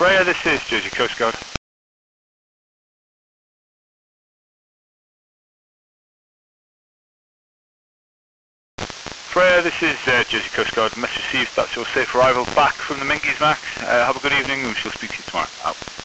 Freya, this is Jersey Coast Guard. Freya, this is Jersey Coast Guard. Message received. That's your safe arrival back from the Minkies, Max. Have a good evening. We shall speak to you tomorrow. Out.